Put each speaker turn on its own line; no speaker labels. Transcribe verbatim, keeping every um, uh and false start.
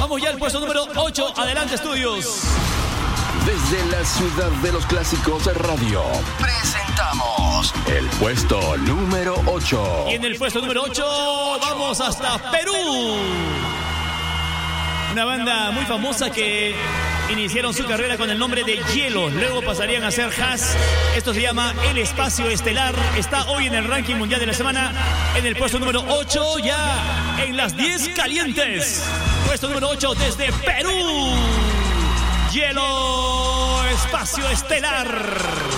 Vamos ya al puesto número ocho. Adelante, estudios.
Desde la ciudad de los clásicos de radio, presentamos el puesto número ocho.
Y en el puesto número ocho vamos hasta Perú. Una banda muy famosa que iniciaron su carrera con el nombre de Hielo. Luego pasarían a ser Haas. Esto se llama El Espacio Estelar. Está hoy en el ranking mundial de la semana. En el puesto número ocho, ya en las diez calientes. Puesto número ocho desde Perú. Hielo, Espacio Estelar.